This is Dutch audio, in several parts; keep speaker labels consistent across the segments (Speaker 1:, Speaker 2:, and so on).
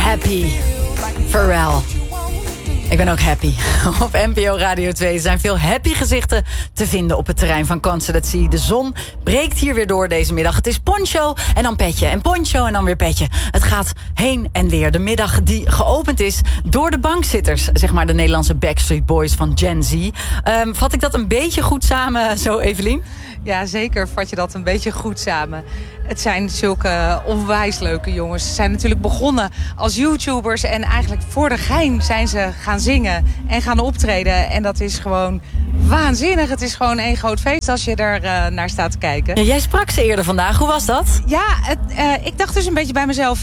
Speaker 1: Happy. Pharrell. Ik ben ook happy. Op NPO Radio 2 zijn veel happy gezichten te vinden op het terrein van Concertatie. De zon breekt hier weer door deze middag. Het is poncho en dan petje en poncho en dan weer petje. Het gaat heen en weer. De middag die geopend is door de bankzitters. Zeg maar de Nederlandse Backstreet Boys van Gen Z. Vat ik dat een beetje goed samen zo, Evelien?
Speaker 2: Ja, zeker vat je dat een beetje goed samen. Het zijn zulke onwijs leuke jongens. Ze zijn natuurlijk begonnen als YouTubers en eigenlijk voor de gein zijn ze gaan zingen en gaan optreden. En dat is gewoon waanzinnig. Het is gewoon één groot feest als je er naar staat te kijken.
Speaker 1: Ja, jij sprak ze eerder vandaag. Hoe was dat?
Speaker 2: Ja, ik dacht dus een beetje bij mezelf...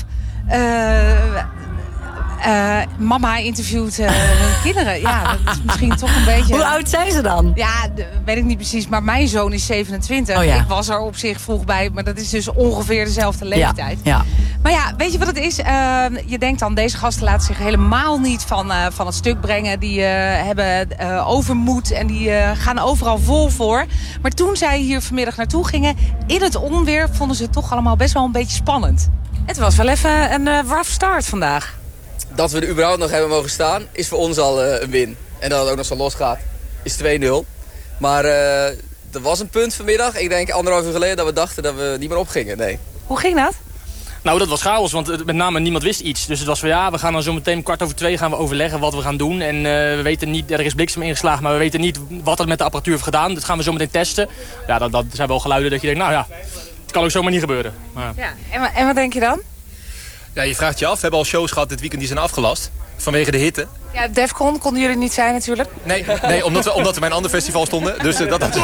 Speaker 2: mama interviewt hun kinderen. Ja, dat is misschien toch een beetje...
Speaker 1: Hoe oud zijn ze dan?
Speaker 2: Ja, weet ik niet precies. Maar mijn zoon is 27.
Speaker 1: Oh ja.
Speaker 2: Ik was er op zich vroeg bij. Maar dat is dus ongeveer dezelfde leeftijd.
Speaker 1: Ja.
Speaker 2: Maar ja, weet je wat het is? Je denkt dan, deze gasten laten zich helemaal niet van het stuk brengen. Die hebben overmoed en die gaan overal vol voor. Maar toen zij hier vanmiddag naartoe gingen, in het onweer, vonden ze het toch allemaal best wel een beetje spannend. Het was wel even een rough start vandaag.
Speaker 3: Dat we er überhaupt nog hebben mogen staan, is voor ons al een win. En dat het ook nog zo losgaat, is 2-0. Maar er was een punt vanmiddag, ik denk 1,5 uur geleden, dat we dachten dat we niet meer opgingen. Nee.
Speaker 2: Hoe ging dat?
Speaker 4: Nou, dat was chaos, want met name niemand wist iets. Dus het was van ja, we gaan dan zo meteen 1:15 gaan we overleggen wat we gaan doen. En we weten niet, er is bliksem ingeslagen, maar we weten niet wat er met de apparatuur heeft gedaan. Dat gaan we zo meteen testen. Ja, dat zijn wel geluiden dat je denkt, nou ja, het kan ook zomaar niet gebeuren. Maar...
Speaker 2: Ja, en wat denk je dan?
Speaker 5: Ja, je vraagt je af. We hebben al shows gehad dit weekend die zijn afgelast. Vanwege de hitte.
Speaker 2: Ja, Defcon konden jullie niet zijn natuurlijk.
Speaker 5: Nee, omdat we bij een ander festival stonden. Dus dat had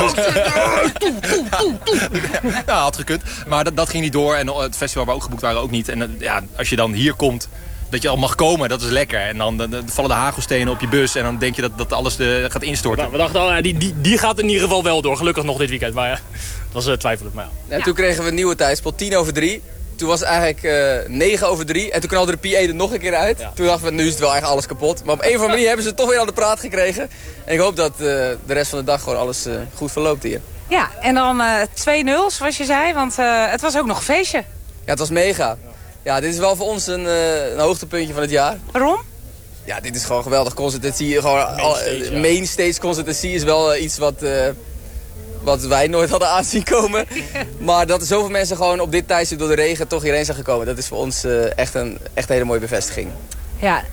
Speaker 5: ja, had gekund. Maar dat ging niet door. En het festival waar we ook geboekt waren ook niet. En ja, als je dan hier komt, dat je al mag komen, dat is lekker. En dan vallen de hagelstenen op je bus. En dan denk je dat alles gaat instorten.
Speaker 4: Nou, we dachten al, die gaat in ieder geval wel door. Gelukkig nog dit weekend. Maar ja, dat was twijfelijk. Maar ja.
Speaker 3: En toen kregen we een nieuwe tijdspot, 3:10. Toen was het eigenlijk 9:03 en toen knalde de PA er nog een keer uit. Ja. Toen dachten we, nu is het wel eigenlijk alles kapot. Maar op een of andere manier hebben ze het toch weer aan de praat gekregen. En ik hoop dat de rest van de dag gewoon alles goed verloopt hier.
Speaker 2: Ja, en dan 2-0 zoals je zei, want het was ook nog een feestje.
Speaker 3: Ja, het was mega. Ja, dit is wel voor ons een hoogtepuntje van het jaar.
Speaker 2: Waarom?
Speaker 3: Ja, dit is gewoon geweldig. Concertatie, mainstage concertatie is wel iets wat wij nooit hadden aanzien komen. Maar dat er zoveel mensen gewoon op dit tijdstip door de regen toch hierheen zijn gekomen. Dat is voor ons echt een hele mooie bevestiging.
Speaker 2: Ja,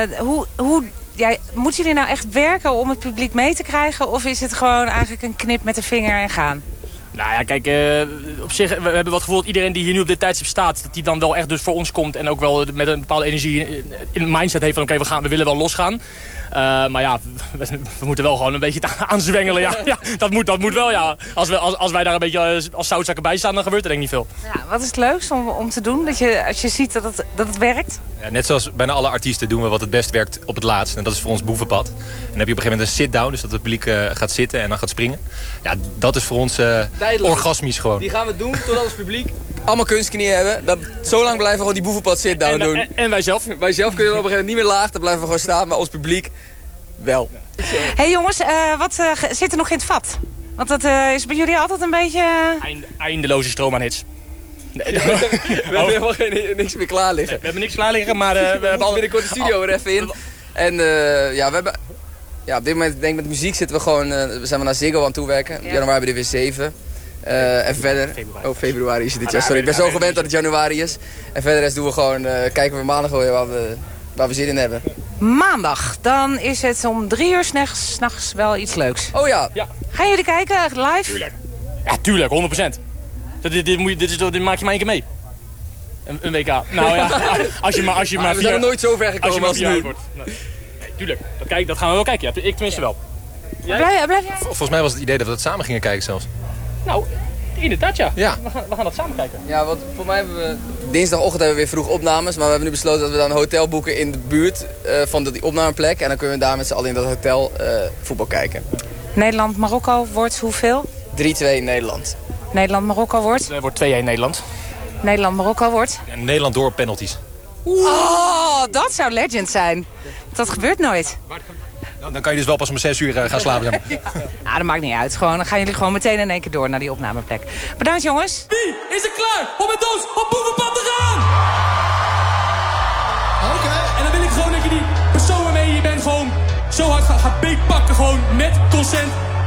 Speaker 2: moeten jullie nou echt werken om het publiek mee te krijgen? Of is het gewoon eigenlijk een knip met de vinger en gaan?
Speaker 4: Nou ja, kijk, op zich, we hebben wat gevoel dat iedereen die hier nu op dit tijdstip staat, dat die dan wel echt dus voor ons komt en ook wel met een bepaalde energie in de mindset heeft van oké, we willen wel losgaan. Maar ja, we moeten wel gewoon een beetje aanzwengelen. Ja, dat moet wel, ja. Als wij daar een beetje als zoutzakken bij staan, dan gebeurt er denk ik niet veel.
Speaker 2: Ja, wat is het leukste om te doen? Als je ziet dat het werkt?
Speaker 5: Ja, net zoals bijna alle artiesten doen we wat het best werkt op het laatst. En dat is voor ons boevenpad. En dan heb je op een gegeven moment een sit-down. Dus dat het publiek gaat zitten en dan gaat springen. Ja, dat is voor ons orgasmisch gewoon.
Speaker 3: Die gaan we doen totdat het publiek allemaal kunstknieën hebben. Zo lang blijven we gewoon die boevenpad sit-down doen.
Speaker 4: En wij zelf.
Speaker 3: Wij zelf kunnen op een gegeven moment niet meer laag. Dan blijven we gewoon staan, maar ons publiek wel.
Speaker 2: Hey jongens, wat zit er nog in het vat? Want dat is bij jullie altijd een beetje...
Speaker 4: Eindeloze stroom aan hits.
Speaker 3: Nee, we hebben helemaal niks meer klaar liggen.
Speaker 4: We hebben niks klaar liggen, maar... we hebben al
Speaker 3: binnenkort de studio er even in. En ja, we hebben... Ja, op dit moment denk ik met muziek zitten we gewoon... we zijn naar Ziggo aan het toewerken. In januari hebben we er weer 7. En verder... Februari is het dit jaar. Sorry, ik ben zo gewend dat het januari is. En verder doen we gewoon... kijken we maandag weer waar we zin in hebben. Maandag,
Speaker 2: dan is het om 3 uur 's nachts wel iets leuks.
Speaker 3: Oh ja.
Speaker 2: Gaan jullie kijken, live?
Speaker 4: Tuurlijk. Ja, tuurlijk, 100%. Dit maak je maar 1 keer mee. Een WK. Nou ja, als je maar
Speaker 3: we zijn er nooit zo ver gekomen als nu.
Speaker 4: Wordt. Nee, tuurlijk. Dat gaan we wel kijken. Ja, ik tenminste wel.
Speaker 2: Blijf jij?
Speaker 5: Volgens mij was het idee dat we dat samen gingen kijken zelfs.
Speaker 4: Nou, inderdaad ja.
Speaker 5: Ja.
Speaker 4: We gaan dat samen kijken.
Speaker 3: Ja, want voor mij hebben we... Dinsdagochtend hebben we weer vroeg opnames. Maar we hebben nu besloten dat we dan een hotel boeken in de buurt van die opnameplek. En dan kunnen we daar met z'n allen in dat hotel voetbal kijken.
Speaker 2: Nederland-Marokko wordt hoeveel?
Speaker 3: 3-2 Nederland.
Speaker 2: Nederland-Marokko wordt?
Speaker 4: Het wordt 2-1 Nederland.
Speaker 2: Nederland-Marokko wordt?
Speaker 5: Ja, Nederland door penalties.
Speaker 2: Oh, dat zou legend zijn. Dat gebeurt nooit.
Speaker 5: Dan kan je dus wel pas om 6 uur gaan slapen.
Speaker 2: Ja, dat maakt niet uit. Dan gaan jullie gewoon meteen in één keer door naar die opnameplek. Bedankt jongens.
Speaker 6: Wie is er klaar om met ons op boevenpad te gaan? Oké. zo hard gaat beetpakken gewoon met consent.